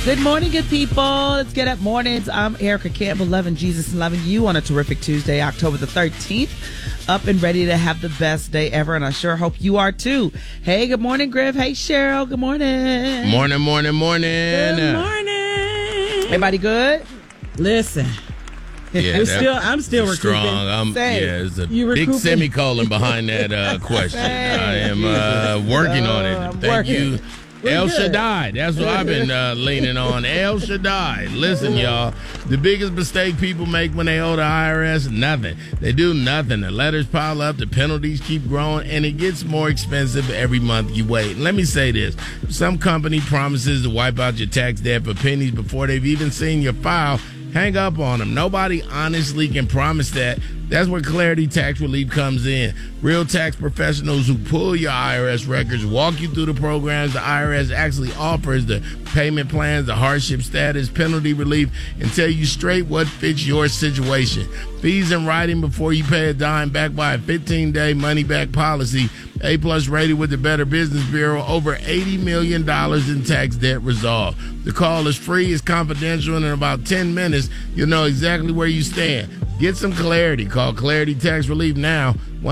Good morning, good people. Let's get up mornings. I'm Erica Campbell, loving Jesus and loving you on a terrific Tuesday, October the 13th. Up and ready to have the best day ever, and I sure hope you are too. Hey, good morning, Griff. Hey, Cheryl. Good morning. Morning. Good morning. Everybody good? Listen. Yeah, I'm still recouping. Strong. There's a big recouping? semicolon behind that question. I am working on it. Thank you. El Shaddai. That's what I've been leaning on. El Shaddai. Listen, y'all. The biggest mistake people make when they owe the IRS, nothing. They do nothing. The letters pile up, the penalties keep growing, and it gets more expensive every month you wait. And let me say this. Some company promises to wipe out your tax debt for pennies before they've even seen your file. Hang up on them. Nobody honestly can promise that. That's where Clarity Tax Relief comes in. Real tax professionals who pull your IRS records, walk you through the programs the IRS actually offers, the payment plans, the hardship status, penalty relief, and tell you straight what fits your situation. Fees in writing before you pay a dime, backed by a 15-day money-back policy. A-plus rated with the Better Business Bureau. Over $80 million in tax debt resolved. The call is free, it's confidential, and in about 10 minutes, you'll know exactly where you stand. Get some clarity. Call Clarity Tax Relief now.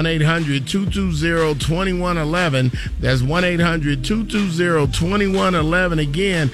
1-800-220-2111. That's 1-800-220-2111. Again,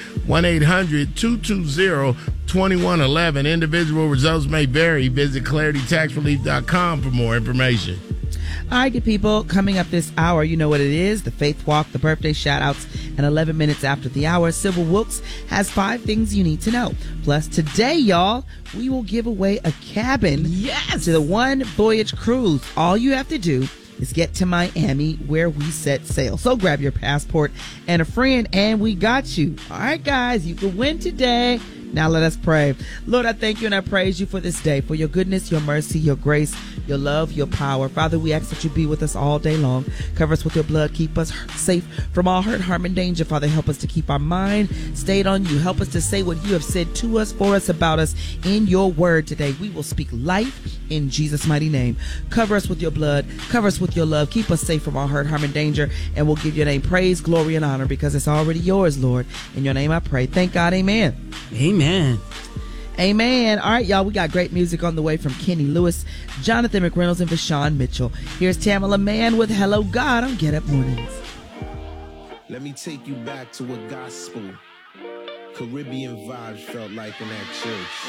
1-800-220-2111. Individual results may vary. Visit claritytaxrelief.com for more information. All right, good people. Coming up this hour, you know what it is. The Faith Walk, the birthday shout-outs, and 11 minutes after the hour, Sybil Wilkes has 5 things you need to know. Plus, today, y'all, we will give away a cabin to the One Voyage Cruise. All you have to do is get to Miami where we set sail. So grab your passport and a friend, and we got you. All right, guys, you can win today. Now let us pray. Lord, I thank you and I praise you for this day, for your goodness, your mercy, your grace, your love, your power. Father, we ask that you be with us all day long. Cover us with your blood. Keep us safe from all hurt, harm, and danger. Father, help us to keep our mind stayed on you. Help us to say what you have said to us, for us, about us in your word today. We will speak life in Jesus' mighty name. Cover us with your blood. Cover us with your love. Keep us safe from all hurt, harm, and danger. And we'll give your name praise, glory, and honor, because it's already yours, Lord. In your name I pray. Thank God. Amen. Amen. Amen. All right, y'all, we got great music on the way from Kenny Lewis, Jonathan McReynolds, and Vashawn Mitchell. Here's Tamala Mann with Hello God on Get Up Mornings. Let me take you back to what gospel Caribbean vibes felt like in that church.